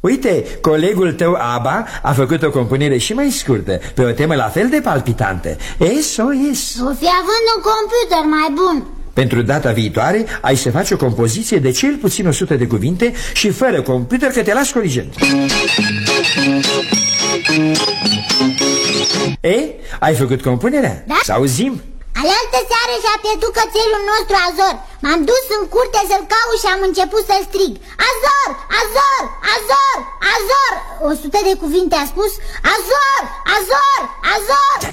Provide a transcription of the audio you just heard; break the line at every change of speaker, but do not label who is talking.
Uite, colegul tău Aba a făcut o compunere și mai scurtă, pe o temă la fel de palpitantă: SOS.
O fi având un computer mai bun.
Pentru data viitoare ai să faci o compoziție de cel puțin 100 de cuvinte și fără computer, că te las corigent. Ai făcut compunerea?
Da?
Să auzim.
Alaltă seară și-a pierdut cățelul nostru Azor. M-am dus în curte să-l caut și am început să strig: Azor, Azor, Azor, Azor. 100 de cuvinte a spus: Azor, Azor, Azor.